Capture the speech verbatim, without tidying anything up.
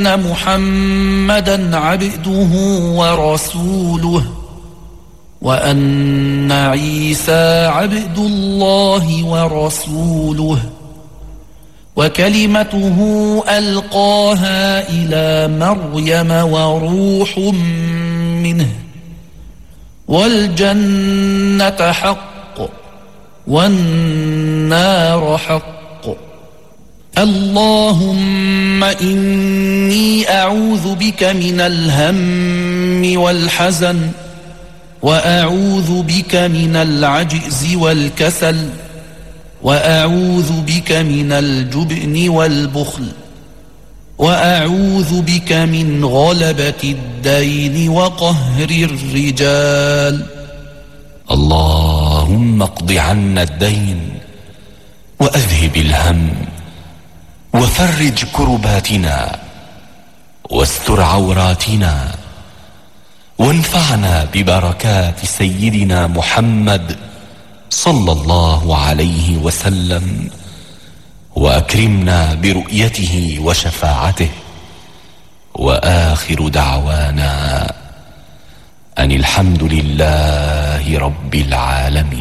محمدا عبده ورسوله وأن عيسى عبد الله ورسوله وكلمته ألقاها إلى مريم وروح منه والجنة حق والنار حق. اللهم إني أعوذ بك من الهم والحزن وأعوذ بك من العجز والكسل وأعوذ بك من الجبن والبخل وأعوذ بك من غلبة الدين وقهر الرجال. اللهم اقض عنا الدين وأذهب الهم وفرج كرباتنا واستر عوراتنا وانفعنا ببركات سيدنا محمد صلى الله عليه وسلم وأكرمنا برؤيته وشفاعته. وآخر دعوانا أن الحمد لله رب العالمين.